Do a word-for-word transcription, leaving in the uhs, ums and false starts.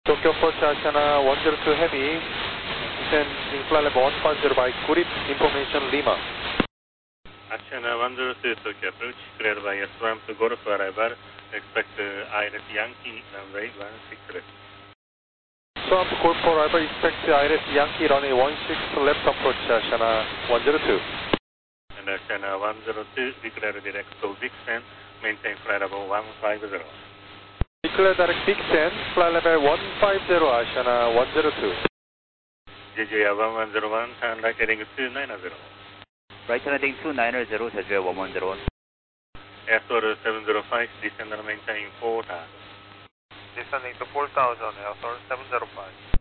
Tokyo approach Ashana one zero two Heavy, descend in flight level one five zero by Kurip, information Lima. Ashana one zero two Tokyo approach, cleared by S one to Golf arrival, expect uh, I R S Yankee runway one six left. Swamp Golf arrival, expect I R S Yankee runway one six left approach Ashana one zero two. And Ashana one zero two, declare direct to Vixen, maintain flight level one five zero. Declare direct Vixen, flight level one five zero, Ashana one zero two. J J one one zero one, turn right heading two nine zero. Right heading two nine zero, J J one one zero one. Airport seven zero five, descend and maintain four thousand. Descending to four thousand, Airport seven zero five.